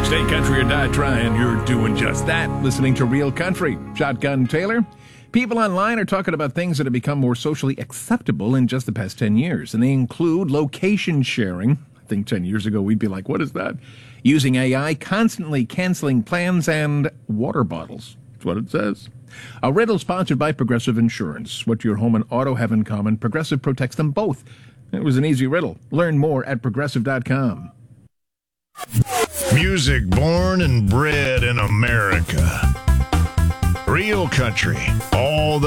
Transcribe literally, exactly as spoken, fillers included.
Stay country or die trying. You're doing just that. Listening to Real Country. Shotgun Taylor. People online are talking about things that have become more socially acceptable in just the past ten years, and they include location sharing. I think ten years ago we'd be like, what is that? Using A I, constantly canceling plans, and water bottles. That's what it says. A riddle sponsored by Progressive Insurance. What your home and auto have in common, Progressive protects them both. It was an easy riddle. Learn more at progressive dot com. Music born and bred in America. Real country, all the